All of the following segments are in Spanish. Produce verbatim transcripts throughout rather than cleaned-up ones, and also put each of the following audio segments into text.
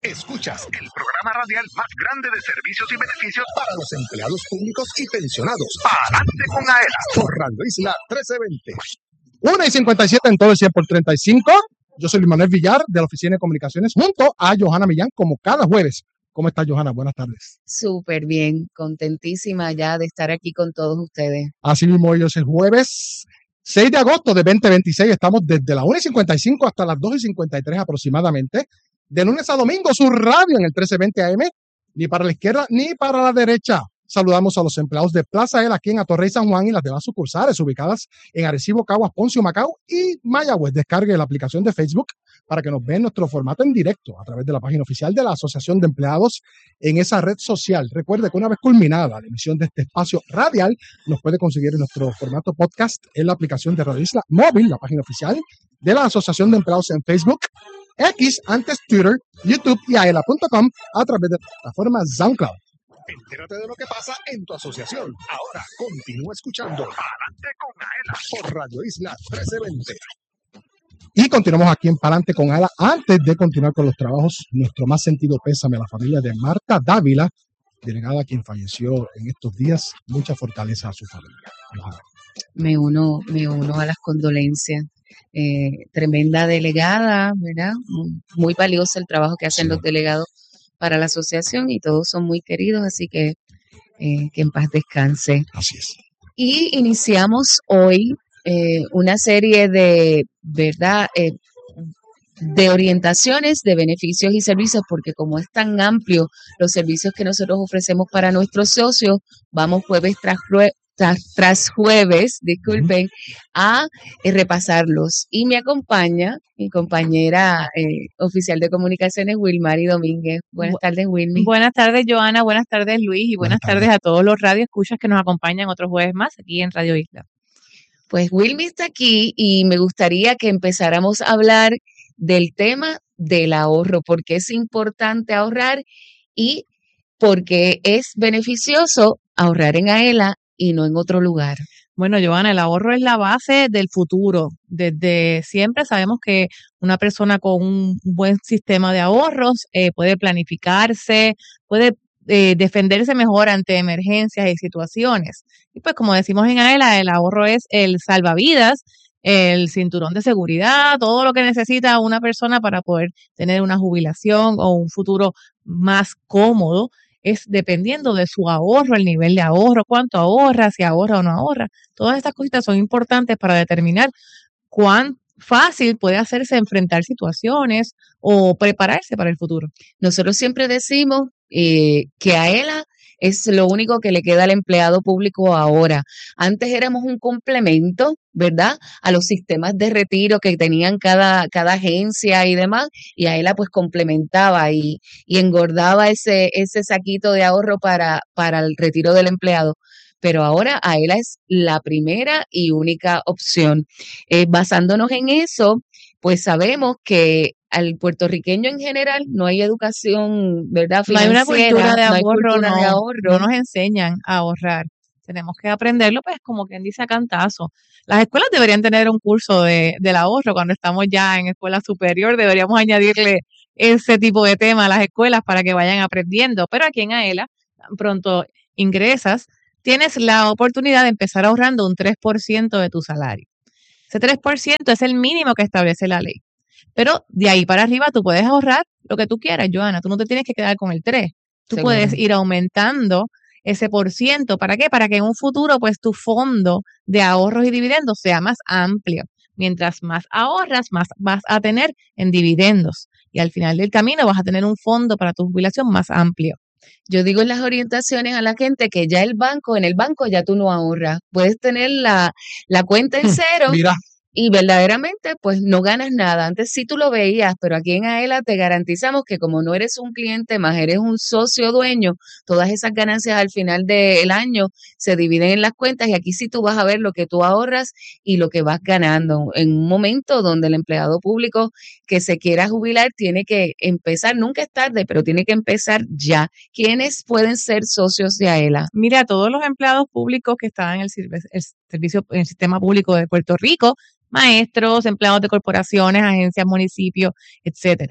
Escuchas el programa radial más grande de servicios y beneficios para los empleados públicos y pensionados. Adelante con Aela por Radio Isla trece veinte. una y cincuenta y siete en todo el cien por treinta y cinco. Yo soy Luis Manuel Villar de la Oficina de Comunicaciones junto a Johanna Millán como cada jueves. ¿Cómo está, Johanna? Buenas tardes. Súper bien, contentísima ya de estar aquí con todos ustedes. Así mismo, hoy es el jueves seis de agosto de veinte veintiséis. Estamos desde las una y cincuenta y cinco hasta las dos y cincuenta y tres aproximadamente. De lunes a domingo, su radio en el trece veinte A M, ni para la izquierda ni para la derecha. Saludamos a los empleados de Plaza El aquí en Atorrey San Juan y las demás sucursales ubicadas en Arecibo, Caguas, Ponce, Humacao y Mayagüez. Descargue la aplicación de Facebook para que nos vean nuestro formato en directo a través de la página oficial de la Asociación de Empleados en esa red social. Recuerde que una vez culminada la emisión de este espacio radial, nos puede conseguir en nuestro formato podcast en la aplicación de Radio Isla Móvil, la página oficial de la Asociación de Empleados en Facebook, X, antes Twitter, YouTube y aela punto com a través de la plataforma SoundCloud. Entérate de lo que pasa en tu asociación. Ahora continúa escuchando Adelante con Aela por Radio Isla trece veinte. Y continuamos aquí en Palante con Aela. Antes de continuar con los trabajos, nuestro más sentido pésame a la familia de Marta Dávila, delegada quien falleció en estos días. Mucha fortaleza a su familia. Ojalá. Me uno, me uno a las condolencias. Eh, tremenda delegada, ¿verdad? Muy valioso el trabajo que hacen sí. los delegados para la asociación y todos son muy queridos, así que eh, que en paz descanse. Así es. Y iniciamos hoy eh, una serie de, ¿verdad? Eh, de orientaciones de beneficios y servicios, porque como es tan amplio los servicios que nosotros ofrecemos para nuestros socios, vamos jueves tras jueves, tras, tras jueves, disculpen, uh-huh. a eh, repasarlos. Y me acompaña mi compañera eh, oficial de comunicaciones, Wilmary Domínguez. Buenas Bu- tardes, Wilmy. Buenas tardes, Johanna. Buenas tardes, Luis. Y buenas, buenas tardes. tardes a todos los radioescuchas que nos acompañan otros jueves más aquí en Radio Isla. Pues Wilmy está aquí y me gustaría que empezáramos a hablar del tema del ahorro, porque es importante ahorrar y porque es beneficioso ahorrar en Aela y no en otro lugar. Bueno, Johanna, el ahorro es la base del futuro. Desde siempre sabemos que una persona con un buen sistema de ahorros eh, puede planificarse, puede eh, defenderse mejor ante emergencias y situaciones. Y pues como decimos en Aela, el ahorro es el salvavidas, el cinturón de seguridad, todo lo que necesita una persona para poder tener una jubilación o un futuro más cómodo. Es dependiendo de su ahorro, el nivel de ahorro, cuánto ahorra, si ahorra o no ahorra. Todas estas cositas son importantes para determinar cuán fácil puede hacerse enfrentar situaciones o prepararse para el futuro. Nosotros siempre decimos eh, que Aela es lo único que le queda al empleado público ahora. Antes éramos un complemento, ¿verdad?, a los sistemas de retiro que tenían cada, cada agencia y demás, y Aela pues complementaba y, y engordaba ese, ese saquito de ahorro para, para el retiro del empleado. Pero ahora Aela es la primera y única opción. Eh, basándonos en eso, pues sabemos que al puertorriqueño en general no hay educación, ¿verdad?, financiera. No hay una cultura de ahorro, no, hay cultura no, de ahorro. no nos enseñan a ahorrar. Tenemos que aprenderlo, pues, como quien dice, a cantazo. Las escuelas deberían tener un curso de, del ahorro cuando estamos ya en escuela superior. Deberíamos añadirle ese tipo de tema a las escuelas para que vayan aprendiendo. Pero aquí en Aela, tan pronto ingresas, tienes la oportunidad de empezar ahorrando un tres por ciento de tu salario. Ese tres por ciento es el mínimo que establece la ley. Pero de ahí para arriba tú puedes ahorrar lo que tú quieras, Johanna. Tú no te tienes que quedar con el tres. Tú Seguro. Puedes ir aumentando ese por ciento. ¿Para qué? Para que en un futuro, pues, tu fondo de ahorros y dividendos sea más amplio. Mientras más ahorras, más vas a tener en dividendos. Y al final del camino vas a tener un fondo para tu jubilación más amplio. Yo digo en las orientaciones a la gente que ya el banco, en el banco ya tú no ahorras. Puedes tener la, la cuenta en cero. Mira. Y verdaderamente, pues no ganas nada. Antes sí tú lo veías, pero aquí en Aela te garantizamos que como no eres un cliente más, eres un socio dueño, todas esas ganancias al final del año se dividen en las cuentas y aquí sí tú vas a ver lo que tú ahorras y lo que vas ganando. En un momento donde el empleado público que se quiera jubilar tiene que empezar, nunca es tarde, pero tiene que empezar ya. ¿Quiénes pueden ser socios de Aela? Mira, todos los empleados públicos que están en el, el servicio, en el sistema público de Puerto Rico, maestros, empleados de corporaciones, agencias, municipios, etcétera.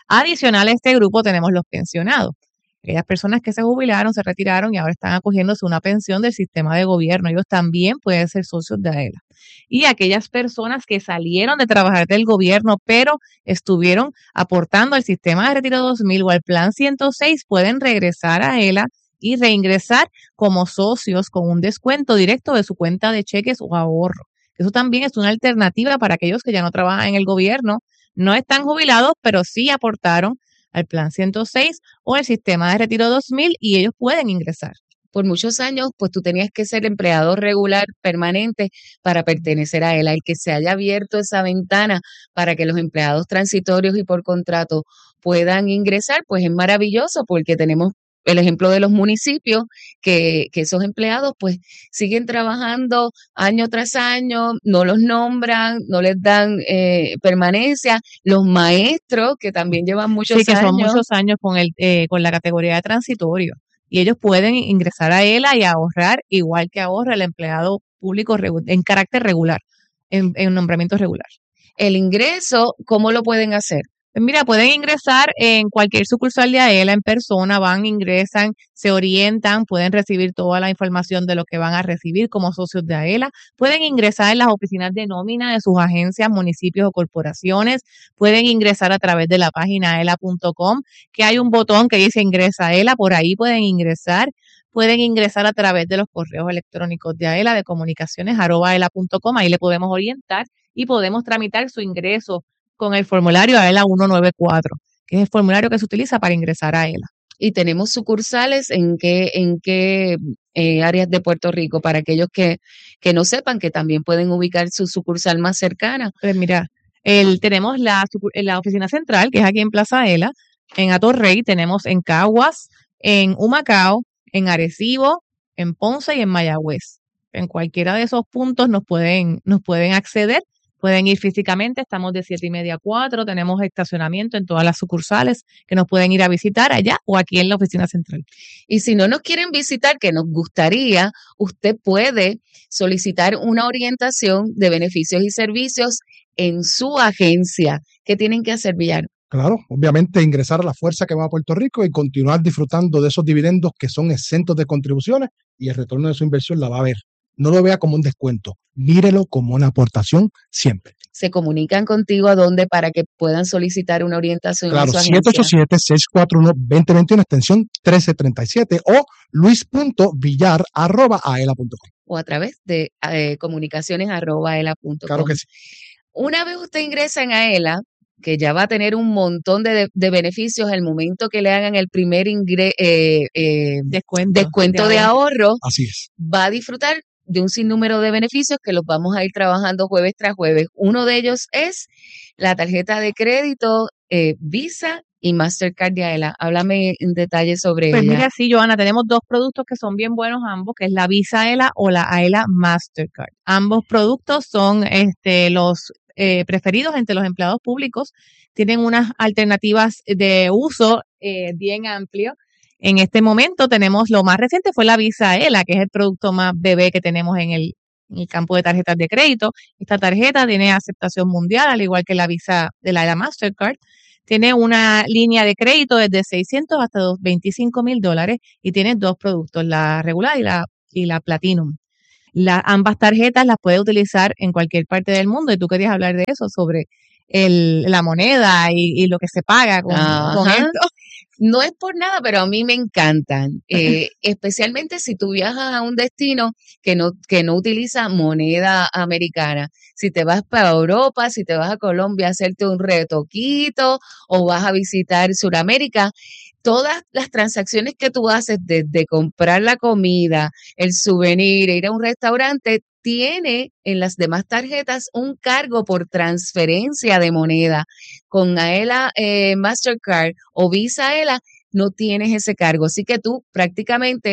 Adicional a este grupo tenemos los pensionados. Aquellas personas que se jubilaron, se retiraron y ahora están acogiéndose a una pensión del sistema de gobierno. Ellos también pueden ser socios de AELA. Y aquellas personas que salieron de trabajar del gobierno, pero estuvieron aportando al sistema de retiro dos mil o al plan ciento seis, pueden regresar a AELA y reingresar como socios con un descuento directo de su cuenta de cheques o ahorro. Eso también es una alternativa para aquellos que ya no trabajan en el gobierno, no están jubilados, pero sí aportaron al plan ciento seis o el sistema de retiro dos mil y ellos pueden ingresar. Por muchos años, pues tú tenías que ser empleado regular permanente para pertenecer a él. El que se haya abierto esa ventana para que los empleados transitorios y por contrato puedan ingresar, pues es maravilloso porque tenemos el ejemplo de los municipios, que, que esos empleados pues siguen trabajando año tras año, no los nombran, no les dan eh, permanencia. Los maestros, que también llevan muchos sí, que años. son muchos años con, el, eh, con la categoría de transitorio. Y ellos pueden ingresar a ELA y ahorrar igual que ahorra el empleado público en carácter regular, en, en nombramiento regular. El ingreso, ¿cómo lo pueden hacer? Mira, pueden ingresar en cualquier sucursal de AELA en persona, van, ingresan, se orientan, pueden recibir toda la información de lo que van a recibir como socios de AELA, pueden ingresar en las oficinas de nómina de sus agencias, municipios o corporaciones, pueden ingresar a través de la página aela punto com, que hay un botón que dice ingresa a AELA, por ahí pueden ingresar, pueden ingresar a través de los correos electrónicos de AELA, de comunicaciones arroba aela punto com, ahí le podemos orientar y podemos tramitar su ingreso con el formulario AELA ciento noventa y cuatro, que es el formulario que se utiliza para ingresar a AELA. Y tenemos sucursales en qué, en qué eh, áreas de Puerto Rico, para aquellos que, que no sepan, que también pueden ubicar su sucursal más cercana. Pues mira, el, tenemos la, la oficina central, que es aquí en Plaza AELA, en Atorrey, tenemos en Caguas, en Humacao, en Arecibo, en Ponce y en Mayagüez. En cualquiera de esos puntos nos pueden, nos pueden acceder. Pueden ir físicamente, estamos de siete y media a cuatro, tenemos estacionamiento en todas las sucursales que nos pueden ir a visitar allá o aquí en la oficina central. Y si no nos quieren visitar, que nos gustaría, usted puede solicitar una orientación de beneficios y servicios en su agencia. ¿Qué tienen que hacer, Villar? Claro, obviamente ingresar a la fuerza que va a Puerto Rico y continuar disfrutando de esos dividendos que son exentos de contribuciones y el retorno de su inversión la va a ver. No lo vea como un descuento, mírelo como una aportación siempre. Se comunican contigo a dónde para que puedan solicitar una orientación claro, en su agencia. siete ocho siete, seis cuatro uno, dos cero dos uno, extensión trece treinta y siete o luis punto villar arroba aela punto com. O a través de eh, comunicaciones arroba aela punto com. Claro que sí. Una vez usted ingresa en AELA, que ya va a tener un montón de, de beneficios al momento que le hagan el primer ingre, eh, eh, descuento, descuento de, de ahorro, ahorro, así es. Va a disfrutar de un sinnúmero de beneficios que los vamos a ir trabajando jueves tras jueves. Uno de ellos es la tarjeta de crédito eh, Visa y Mastercard de AELA. Háblame en detalle sobre pues ella. Pues mira, sí, Johanna, tenemos dos productos que son bien buenos ambos, que es la Visa AELA o la AELA Mastercard. Ambos productos son este, los eh, preferidos entre los empleados públicos. Tienen unas alternativas de uso eh, bien amplio. En este momento tenemos, lo más reciente fue la Visa AELA, que es el producto más bebé que tenemos en el, en el campo de tarjetas de crédito. Esta tarjeta tiene aceptación mundial, al igual que la Visa de la AELA Mastercard. Tiene una línea de crédito desde seiscientos hasta veinticinco mil dólares y tiene dos productos, la regular y la, y la Platinum. La, ambas tarjetas las puede utilizar en cualquier parte del mundo y tú querías hablar de eso, sobre el, la moneda y, y lo que se paga con, con esto. No es por nada, pero a mí me encantan, eh, especialmente si tú viajas a un destino que no, que no utiliza moneda americana. Si te vas para Europa, si te vas a Colombia a hacerte un retoquito o vas a visitar Sudamérica, todas las transacciones que tú haces desde comprar la comida, el souvenir, ir a un restaurante, tiene en las demás tarjetas un cargo por transferencia de moneda. Con AELA eh, Mastercard o Visa AELA no tienes ese cargo. Así que tú prácticamente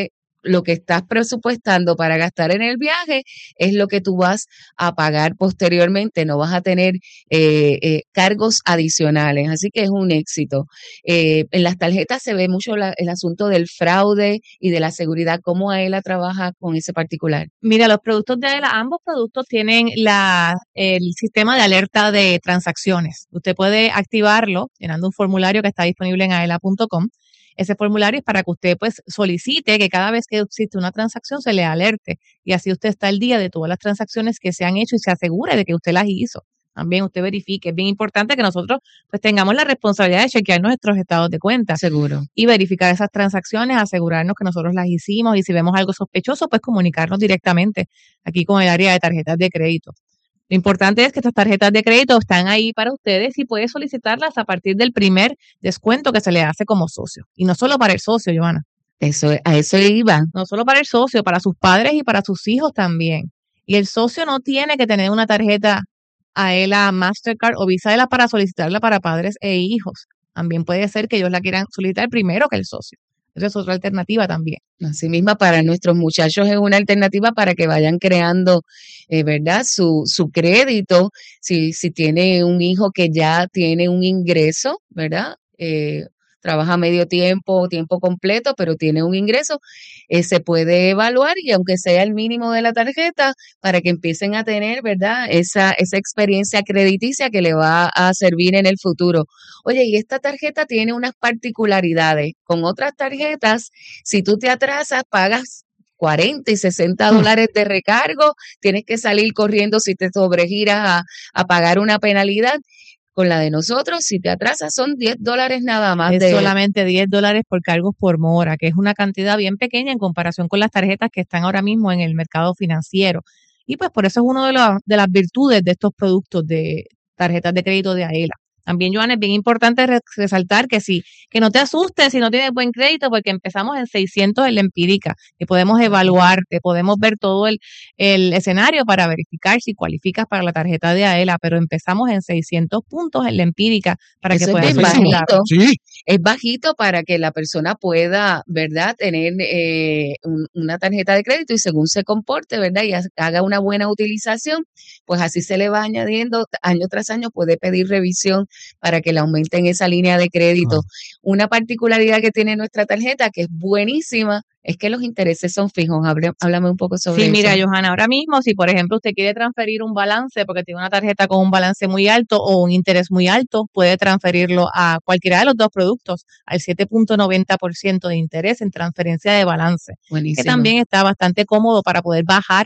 lo que estás presupuestando para gastar en el viaje es lo que tú vas a pagar posteriormente, no vas a tener eh, eh, cargos adicionales, así que es un éxito. Eh, en las tarjetas se ve mucho la, el asunto del fraude y de la seguridad. ¿Cómo Aela trabaja con ese particular? Mira, los productos de Aela, ambos productos tienen la, el sistema de alerta de transacciones. Usted puede activarlo llenando un formulario que está disponible en aela punto com. Ese formulario es para que usted pues solicite que cada vez que existe una transacción se le alerte y así usted está al día de todas las transacciones que se han hecho y se asegure de que usted las hizo. También usted verifique. Es bien importante que nosotros pues tengamos la responsabilidad de chequear nuestros estados de cuenta. Seguro. Y verificar esas transacciones, asegurarnos que nosotros las hicimos y si vemos algo sospechoso pues comunicarnos directamente aquí con el área de tarjetas de crédito. Lo importante es que estas tarjetas de crédito están ahí para ustedes y puede solicitarlas a partir del primer descuento que se le hace como socio. Y no solo para el socio, Johanna. Eso, a eso iba. No solo para el socio, para sus padres y para sus hijos también. Y el socio no tiene que tener una tarjeta Aela, Mastercard o Visa Aela para solicitarla para padres e hijos. También puede ser que ellos la quieran solicitar primero que el socio. Esa es otra alternativa también. Asimismo, para nuestros muchachos es una alternativa para que vayan creando, eh, ¿verdad? Su, su crédito. Si, si tiene un hijo que ya tiene un ingreso, ¿verdad? Eh, trabaja medio tiempo o tiempo completo, pero tiene un ingreso, eh, se puede evaluar y aunque sea el mínimo de la tarjeta, para que empiecen a tener, ¿verdad? Esa, esa experiencia crediticia que le va a servir en el futuro. Oye, y esta tarjeta tiene unas particularidades. Con otras tarjetas, si tú te atrasas, pagas cuarenta y sesenta dólares de recargo, tienes que salir corriendo si te sobregiras a, a pagar una penalidad. Con la de nosotros, si te atrasas, son diez dólares nada más. Es de solamente diez dólares por cargos por mora, que es una cantidad bien pequeña en comparación con las tarjetas que están ahora mismo en el mercado financiero. Y pues por eso es una de, la, de las virtudes de estos productos de tarjetas de crédito de Aela. También, Johanna, es bien importante resaltar que sí, que no te asustes si no tienes buen crédito, porque empezamos en seiscientos en la empírica, que podemos evaluarte, podemos ver todo el, el escenario para verificar si cualificas para la tarjeta de Aela, pero empezamos en seiscientos puntos en la empírica para Eso que es puedas bien solicitar. bajito. Sí. Es bajito para que la persona pueda, ¿verdad?, tener eh, un, una tarjeta de crédito y según se comporte, ¿verdad?, y haga una buena utilización, pues así se le va añadiendo año tras año, puede pedir revisión para que le aumenten esa línea de crédito. Ah. Una particularidad que tiene nuestra tarjeta, que es buenísima, es que los intereses son fijos. Hable, háblame un poco sobre sí, eso. Sí, mira, Johanna, ahora mismo, si por ejemplo usted quiere transferir un balance porque tiene una tarjeta con un balance muy alto o un interés muy alto, puede transferirlo a cualquiera de los dos productos, al siete punto noventa por ciento de interés en transferencia de balance. Buenísimo. Que también está bastante cómodo para poder bajar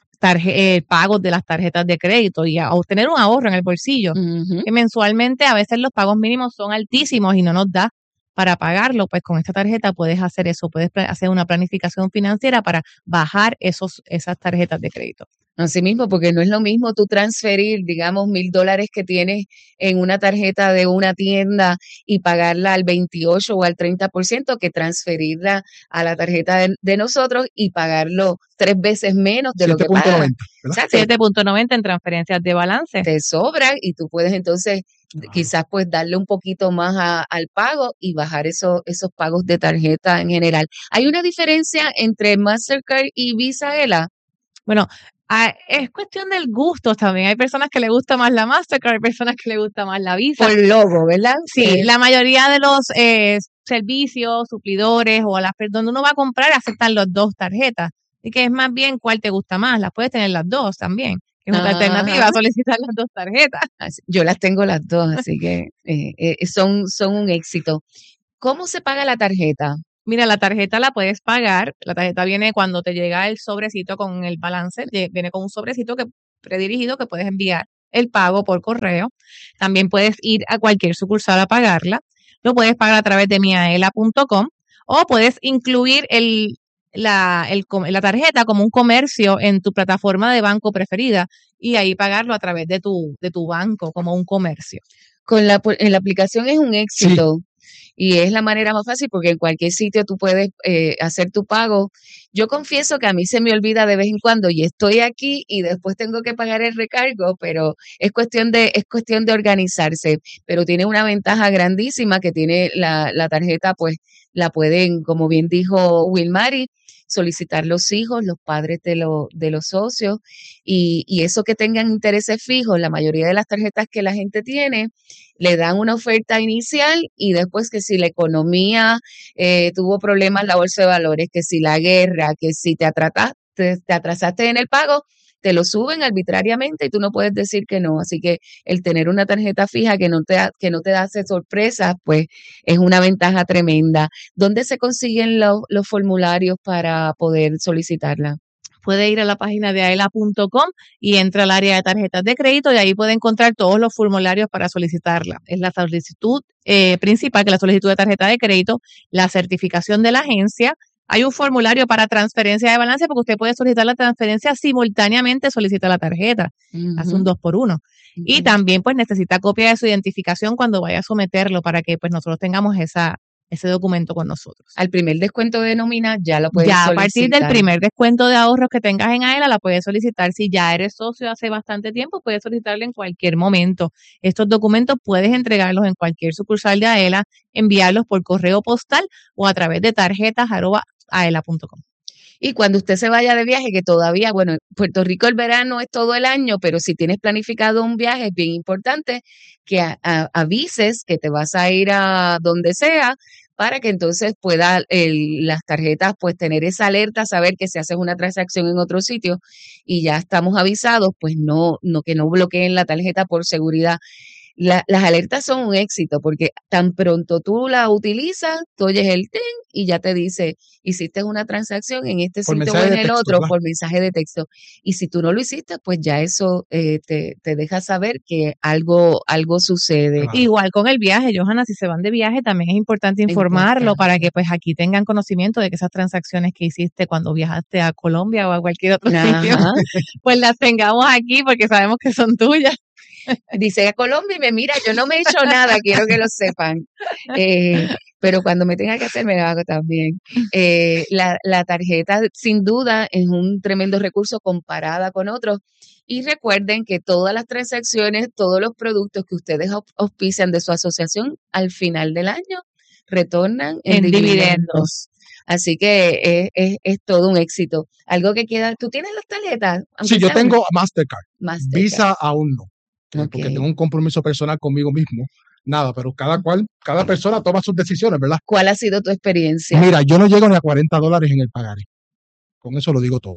eh, pagos de las tarjetas de crédito y a obtener un ahorro en el bolsillo. Uh-huh. Que mensualmente a veces los pagos mínimos son altísimos y no nos da para pagarlo, pues con esta tarjeta puedes hacer eso, puedes hacer una planificación financiera para bajar esos, esas tarjetas de crédito. Así mismo, porque no es lo mismo tú transferir, digamos, mil dólares que tienes en una tarjeta de una tienda y pagarla al veintiocho o al treinta por ciento que transferirla a la tarjeta de, de nosotros y pagarlo tres veces menos de lo que pagas. siete punto noventa en transferencias de balance. Te sobra y tú puedes entonces claro. quizás pues darle un poquito más a, al pago y bajar eso, esos pagos de tarjeta en general. ¿Hay una diferencia entre Mastercard y Visa Aela? Bueno, Ah, es cuestión del gusto también. Hay personas que le gusta más la Mastercard, hay personas que le gusta más la Visa. Por logo, ¿verdad? Sí, eh. la mayoría de los eh, servicios, suplidores o las donde uno va a comprar aceptan las dos tarjetas. Así que es más bien cuál te gusta más. Las puedes tener las dos también. Es una Ajá. alternativa a solicitar las dos tarjetas. Yo las tengo las dos, así que eh, eh, son, son un éxito. ¿Cómo se paga la tarjeta? Mira, la tarjeta la puedes pagar, la tarjeta viene cuando te llega el sobrecito con el balance, viene con un sobrecito que predirigido que puedes enviar el pago por correo. También puedes ir a cualquier sucursal a pagarla, lo puedes pagar a través de mi aela punto com o puedes incluir el, la, el, la tarjeta como un comercio en tu plataforma de banco preferida y ahí pagarlo a través de tu, de tu banco como un comercio. Con la, en la aplicación es un éxito. Sí. Y es la manera más fácil porque en cualquier sitio tú puedes eh, hacer tu pago. Yo confieso que a mí se me olvida de vez en cuando y estoy aquí y después tengo que pagar el recargo, pero es cuestión de es cuestión de organizarse. Pero tiene una ventaja grandísima que tiene la, la tarjeta, pues la pueden, como bien dijo Wilmary, solicitar los hijos, los padres de, lo, de los socios, y, y eso que tengan intereses fijos, la mayoría de las tarjetas que la gente tiene, le dan una oferta inicial y después que si la economía eh, tuvo problemas, la bolsa de valores, que si la guerra, que si te, atrata, te, te atrasaste en el pago, te lo suben arbitrariamente y tú no puedes decir que no. Así que el tener una tarjeta fija que no te, que no te hace sorpresas, pues es una ventaja tremenda. ¿Dónde se consiguen los, los formularios para poder solicitarla? Puede ir a la página de aela punto com y entra al área de tarjetas de crédito y ahí puede encontrar todos los formularios para solicitarla. Es la solicitud eh, principal, que es la solicitud de tarjeta de crédito, la certificación de la agencia. Hay un formulario para transferencia de balance porque usted puede solicitar la transferencia simultáneamente, solicita la tarjeta. Uh-huh. Hace un dos por uno. Uh-huh. Y también pues necesita copia de su identificación cuando vaya a someterlo para que pues nosotros tengamos esa ese documento con nosotros. Al primer descuento de nómina ya lo puedes ya solicitar. Ya a partir del primer descuento de ahorros que tengas en AELA la puedes solicitar. Si ya eres socio hace bastante tiempo, puedes solicitarlo en cualquier momento. Estos documentos puedes entregarlos en cualquier sucursal de AELA, enviarlos por correo postal o a través de tarjetas arroba aela punto com. Y cuando usted se vaya de viaje, que todavía, bueno, Puerto Rico el verano es todo el año, pero si tienes planificado un viaje es bien importante que a, a, avises que te vas a ir a donde sea para que entonces pueda el, las tarjetas pues tener esa alerta, saber que si haces una transacción en otro sitio y ya estamos avisados, pues no, no que no bloqueen la tarjeta por seguridad. La, las alertas son un éxito porque tan pronto tú la utilizas, tú oyes el ting y ya te dice, hiciste una transacción en este por sitio o en el texto, otro, ¿verdad? Por mensaje de texto. Y si tú no lo hiciste, pues ya eso eh, te, te deja saber que algo, algo sucede. Claro. Igual con el viaje, Johanna, si se van de viaje también es importante informarlo importante. Para que pues aquí tengan conocimiento de que esas transacciones que hiciste cuando viajaste a Colombia o a cualquier otro Ajá. sitio, pues las tengamos aquí porque sabemos que son tuyas. Dice a Colombia y me mira, yo no me he hecho nada, quiero que lo sepan. Eh, pero cuando me tenga que hacer, me lo hago también. Eh, la, la tarjeta, sin duda, es un tremendo recurso comparada con otros. Y recuerden que todas las transacciones, todos los productos que ustedes auspician de su asociación, al final del año, retornan en, en dividendos. dividendos. Así que es, es, es todo un éxito. Algo que queda, ¿tú tienes las tarjetas? Sí, yo tengo Mastercard. Mastercard. Visa aún no. Okay. Porque tengo un compromiso personal conmigo mismo. Nada, pero cada cual, cada persona toma sus decisiones, ¿verdad? ¿Cuál ha sido tu experiencia? Mira, yo no llego ni a cuarenta dólares en el pagaré. Con eso lo digo todo.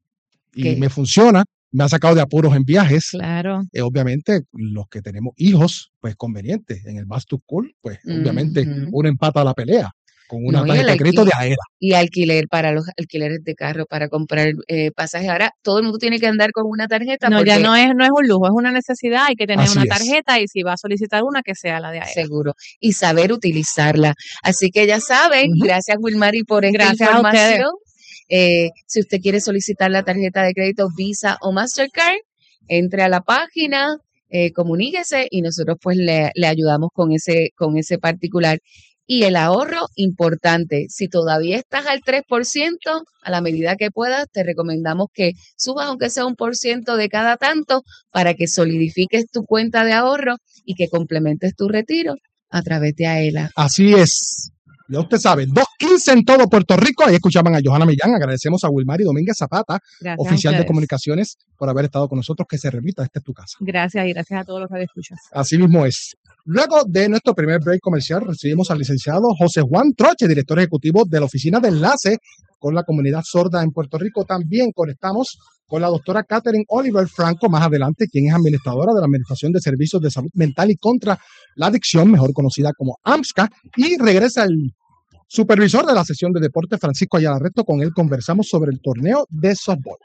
Y ¿Qué? Me funciona, me ha sacado de apuros en viajes. Claro. Eh, obviamente, los que tenemos hijos, pues conveniente. En el Back to School, pues mm-hmm. obviamente uno empata la pelea con una no, tarjeta de crédito de AELA. Y alquiler para los alquileres de carro, para comprar eh, pasajes. Ahora todo el mundo tiene que andar con una tarjeta. No, porque ya no es, no es un lujo, es una necesidad. Hay que tener Así una tarjeta es. Y si va a solicitar una, que sea la de AELA. Seguro. Y saber utilizarla. Así que ya saben, uh-huh. gracias Wilmary por esta gracias información. Eh, si usted quiere solicitar la tarjeta de crédito Visa o Mastercard, entre a la página, eh, comuníquese y nosotros pues le, le ayudamos con ese, con ese particular. Y el ahorro, importante, si todavía estás al tres por ciento, a la medida que puedas, te recomendamos que subas aunque sea un por ciento de cada tanto para que solidifiques tu cuenta de ahorro y que complementes tu retiro a través de AELA. Así es. Ya usted sabe, dos quince en todo Puerto Rico. Ahí escuchaban a Johanna Millán. Agradecemos a Wilmary Domínguez Zapata, gracias oficial de comunicaciones, por haber estado con nosotros. Que se remita, esta es tu casa. Gracias y gracias a todos los que escuchas. Así mismo es. Luego de nuestro primer break comercial, recibimos al licenciado José Juan Troche, director ejecutivo de la Oficina de Enlace con la Comunidad Sorda en Puerto Rico. También conectamos con la doctora Catherine Oliver Franco más adelante, quien es administradora de la Administración de Servicios de Salud Mental y contra la Adicción, mejor conocida como AMSCA, y regresa el supervisor de la sesión de deporte, Francisco Ayala Resto. Con él conversamos sobre el torneo de softball.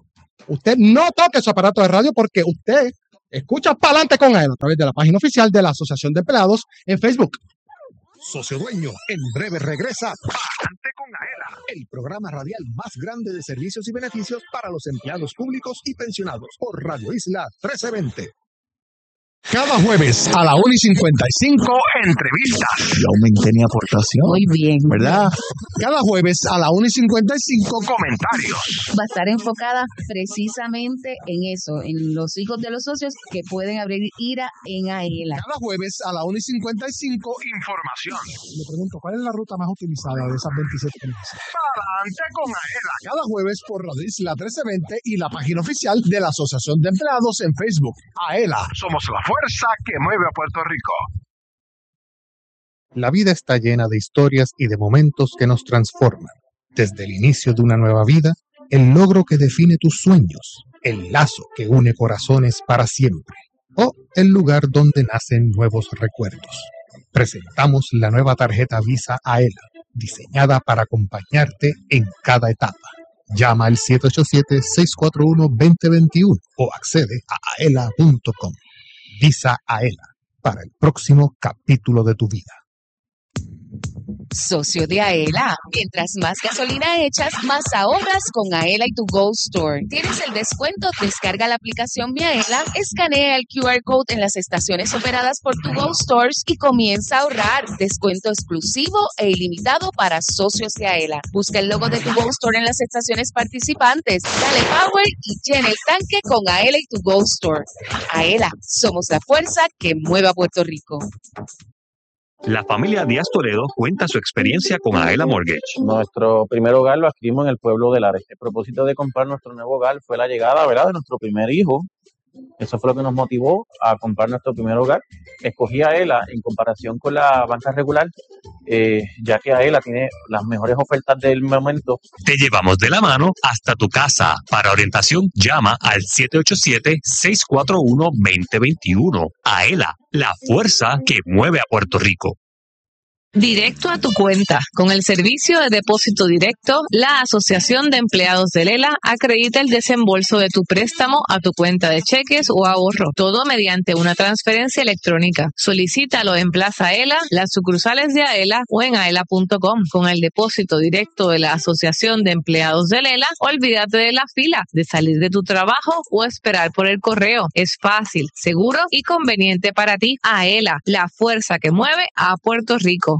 Usted no toque su aparato de radio porque usted escucha Pa'lante con AELA a través de la página oficial de la Asociación de Empleados en Facebook. Socio Dueño, en breve regresa Pa'lante con AELA, el programa radial más grande de servicios y beneficios para los empleados públicos y pensionados por Radio Isla trece veinte. Cada jueves a la una y cincuenta y cinco, entrevistas. Yo aumenté mi aportación. Muy bien. ¿Verdad? Cada jueves a la una y cincuenta y cinco, comentarios. Va a estar enfocada precisamente en eso, en los hijos de los socios que pueden abrir ira en AELA. Cada jueves a la una y cincuenta y cinco, información. Le pregunto, ¿cuál es la ruta más utilizada de esas veintisiete que me dicen? Adelante con AELA. Cada jueves por Radio Isla trece veinte y la página oficial de la Asociación de Empleados en Facebook. AELA, somos la fuerza que mueve a Puerto Rico. La vida está llena de historias y de momentos que nos transforman. Desde el inicio de una nueva vida, el logro que define tus sueños, el lazo que une corazones para siempre, o el lugar donde nacen nuevos recuerdos. Presentamos la nueva tarjeta Visa AELA, diseñada para acompañarte en cada etapa. Llama al siete ocho siete, seis cuatro uno, dos cero dos uno o accede a aela punto com. Visa AELA, para el próximo capítulo de tu vida. Socio de AELA. Mientras más gasolina echas, más ahorras con AELA y tu Go Store. ¿Tienes el descuento? Descarga la aplicación Mi AELA, escanea el Q R Code en las estaciones operadas por tu Go Stores y comienza a ahorrar. Descuento exclusivo e ilimitado para socios de AELA. Busca el logo de tu Go Store en las estaciones participantes. Dale power y llena el tanque con AELA y tu Go Store. AELA, somos la fuerza que mueve a Puerto Rico. La familia Díaz Toledo cuenta su experiencia con AELA Mortgage. Nuestro primer hogar lo adquirimos en el pueblo de Lares. El propósito de comprar nuestro nuevo hogar fue la llegada, ¿verdad?, de nuestro primer hijo. Eso fue lo que nos motivó a comprar nuestro primer hogar. Escogí a AELA en comparación con la banca regular, eh, ya que AELA tiene las mejores ofertas del momento. Te llevamos de la mano hasta tu casa. Para orientación, llama al siete ocho siete, seis cuatro uno, dos cero dos uno. AELA, la fuerza que mueve a Puerto Rico. Directo a tu cuenta. Con el servicio de depósito directo, la Asociación de Empleados de Lela acredita el desembolso de tu préstamo a tu cuenta de cheques o ahorro, todo mediante una transferencia electrónica. Solicítalo en Plaza AELA, las sucursales de AELA o en aela punto com. Con el depósito directo de la Asociación de Empleados de Lela, olvídate de la fila, de salir de tu trabajo o esperar por el correo. Es fácil, seguro y conveniente para ti. AELA, la fuerza que mueve a Puerto Rico.